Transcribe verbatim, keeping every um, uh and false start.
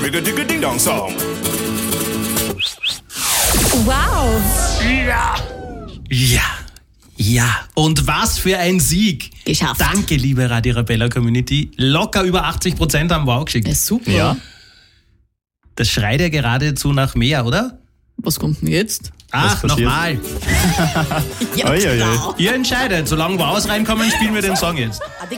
Rig-a-dig-a-ding-dong-Song. Wow. Ja. Ja. Ja. Und was für ein Sieg. Geschafft. Danke, liebe Radio Arabella Community. Locker über achtzig Prozent haben Wow geschickt. Ja, super. Ja. Das schreit ja geradezu nach mehr, oder? Was kommt denn jetzt? Ach, passiert? nochmal. Ja, Oi, oi, oi. klar. Ihr entscheidet. Solange Wows reinkommen, spielen wir den Song jetzt.